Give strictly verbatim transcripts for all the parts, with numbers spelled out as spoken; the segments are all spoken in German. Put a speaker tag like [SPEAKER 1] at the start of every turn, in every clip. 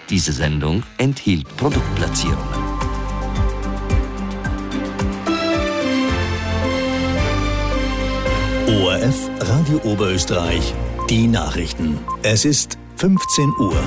[SPEAKER 1] Diese Sendung enthielt Produktplatzierungen.
[SPEAKER 2] O R F Radio Oberösterreich, die Nachrichten. Es ist fünfzehn Uhr.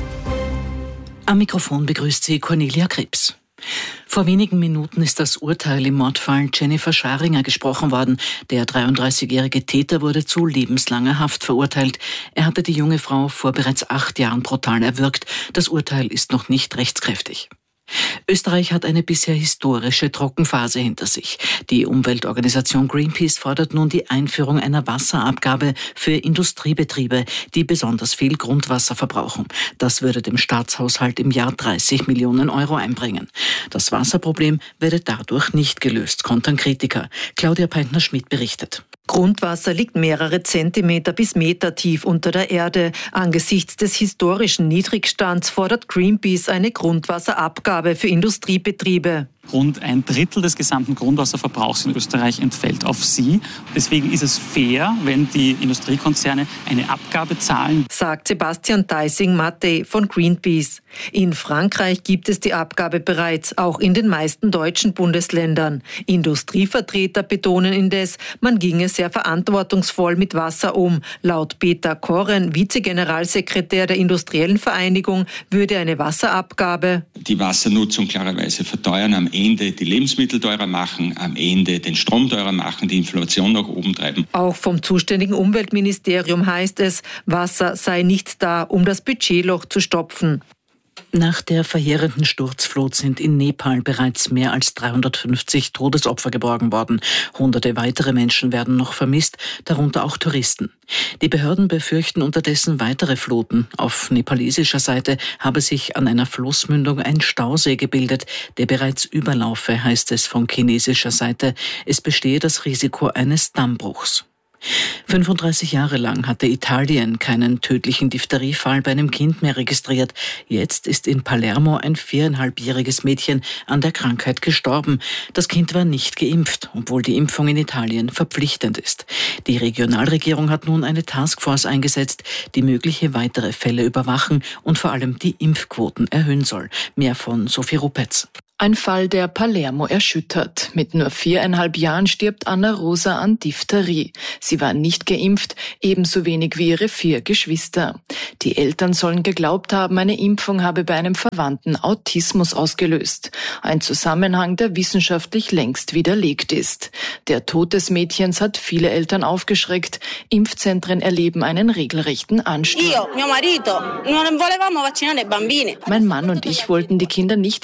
[SPEAKER 3] Am Mikrofon begrüßt Sie Cornelia Krebs. Vor wenigen Minuten ist das Urteil im Mordfall Jennifer Scharinger gesprochen worden. Der dreiunddreißigjährige Täter wurde zu lebenslanger Haft verurteilt. Er hatte die junge Frau vor bereits acht Jahren brutal erwürgt. Das Urteil ist noch nicht rechtskräftig. Österreich hat eine bisher historische Trockenphase hinter sich. Die Umweltorganisation Greenpeace fordert nun die Einführung einer Wasserabgabe für Industriebetriebe, die besonders viel Grundwasser verbrauchen. Das würde dem Staatshaushalt im Jahr dreißig Millionen Euro einbringen. Das Wasserproblem werde dadurch nicht gelöst, kontern Kritiker. Claudia Peintner-Schmidt berichtet.
[SPEAKER 4] Grundwasser liegt mehrere Zentimeter bis Meter tief unter der Erde. Angesichts des historischen Niedrigstands fordert Greenpeace eine Grundwasserabgabe für Industriebetriebe.
[SPEAKER 5] Rund ein Drittel des gesamten Grundwasserverbrauchs in Österreich entfällt auf sie. Deswegen ist es fair, wenn die Industriekonzerne eine Abgabe zahlen,
[SPEAKER 4] sagt Sebastian Deising-Mattei von Greenpeace. In Frankreich gibt es die Abgabe bereits, auch in den meisten deutschen Bundesländern. Industrievertreter betonen indes, man ginge sehr verantwortungsvoll mit Wasser um. Laut Peter Korren, Vizegeneralsekretär der Industriellen Vereinigung, würde eine Wasserabgabe
[SPEAKER 6] die Wassernutzung klarerweise verteuern, am Ende die Lebensmittel teurer machen, am Ende den Strom teurer machen, die Inflation nach oben treiben.
[SPEAKER 4] Auch vom zuständigen Umweltministerium heißt es, Wasser sei nicht da, um das Budgetloch zu stopfen.
[SPEAKER 3] Nach der verheerenden Sturzflut sind in Nepal bereits mehr als dreihundertfünfzig Todesopfer geborgen worden. Hunderte weitere Menschen werden noch vermisst, darunter auch Touristen. Die Behörden befürchten unterdessen weitere Fluten. Auf nepalesischer Seite habe sich an einer Flussmündung ein Stausee gebildet, der bereits überlaufe, heißt es von chinesischer Seite. Es bestehe das Risiko eines Dammbruchs. fünfunddreißig Jahre lang hatte Italien keinen tödlichen Diphtheriefall bei einem Kind mehr registriert. Jetzt ist in Palermo ein viereinhalbjähriges Mädchen an der Krankheit gestorben. Das Kind war nicht geimpft, obwohl die Impfung in Italien verpflichtend ist. Die Regionalregierung hat nun eine Taskforce eingesetzt, die mögliche weitere Fälle überwachen und vor allem die Impfquoten erhöhen soll. Mehr von Sophie Rupetz.
[SPEAKER 7] Ein Fall, der Palermo erschüttert. Mit nur viereinhalb Jahren stirbt Anna Rosa an Diphtherie. Sie war nicht geimpft, ebenso wenig wie ihre vier Geschwister. Die Eltern sollen geglaubt haben, eine Impfung habe bei einem Verwandten Autismus ausgelöst. Ein Zusammenhang, der wissenschaftlich längst widerlegt ist. Der Tod des Mädchens hat viele Eltern aufgeschreckt. Impfzentren erleben einen regelrechten Ansturm. Mein Mann und ich wollten die Kinder nicht